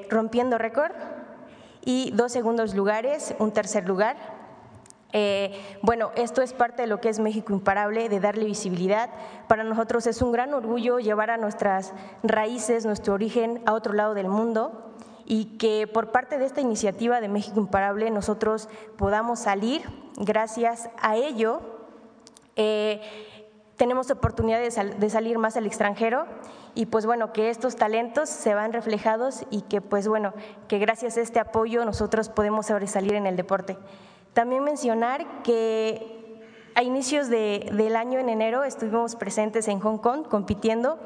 rompiendo récord, y 2 segundos lugares, un tercer lugar. Bueno, esto es parte de lo que es México Imparable, de darle visibilidad. Para nosotros es un gran orgullo llevar a nuestras raíces, nuestro origen a otro lado del mundo, y que por parte de esta iniciativa de México Imparable nosotros podamos salir. Gracias a ello tenemos oportunidad de salir más al extranjero, y pues bueno, que estos talentos se van reflejados y que pues bueno, que gracias a este apoyo nosotros podemos sobresalir en el deporte. También mencionar que a inicios del año, en enero, estuvimos presentes en Hong Kong compitiendo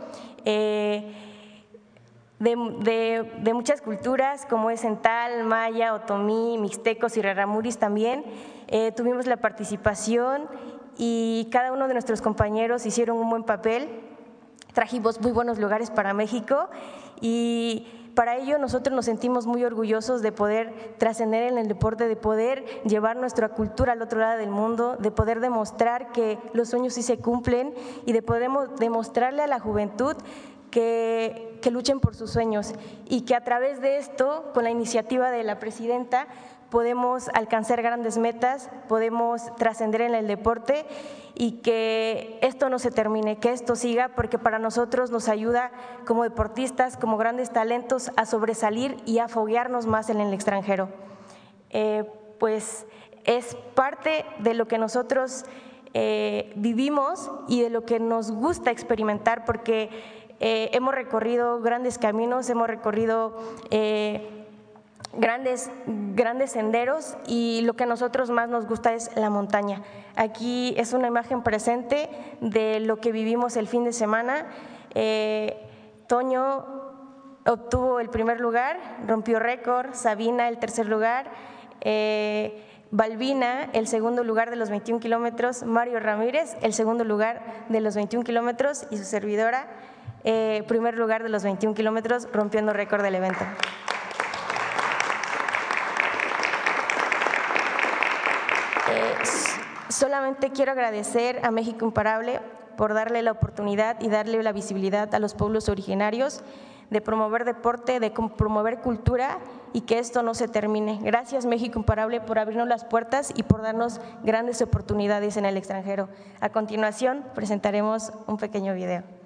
de muchas culturas, como es Cental, Maya, Otomí, Mixtecos y Rarámuris también. Tuvimos la participación y cada uno de nuestros compañeros hicieron un buen papel. Trajimos muy buenos lugares para México, y para ello nosotros nos sentimos muy orgullosos de poder trascender en el deporte, de poder llevar nuestra cultura al otro lado del mundo, de poder demostrar que los sueños sí se cumplen y de poder demostrarle a la juventud que luchen por sus sueños, y que a través de esto, con la iniciativa de la presidenta, podemos alcanzar grandes metas, podemos trascender en el deporte, y que esto no se termine, que esto siga, porque para nosotros nos ayuda como deportistas, como grandes talentos, a sobresalir y a foguearnos más en el extranjero. Pues es parte de lo que nosotros vivimos y de lo que nos gusta experimentar, porque hemos recorrido grandes caminos, hemos recorrido grandes senderos, y lo que a nosotros más nos gusta es la montaña. Aquí es una imagen presente de lo que vivimos el fin de semana. Toño obtuvo el primer lugar, rompió récord, Sabina el tercer lugar, Balbina el segundo lugar de los 21 kilómetros, Mario Ramírez el segundo lugar de los 21 kilómetros y su servidora primer lugar de los 21 kilómetros, rompiendo récord del evento. Solamente quiero agradecer a México Imparable por darle la oportunidad y darle la visibilidad a los pueblos originarios, de promover deporte, de promover cultura, y que esto no se termine. Gracias, México Imparable, por abrirnos las puertas y por darnos grandes oportunidades en el extranjero. A continuación presentaremos un pequeño video.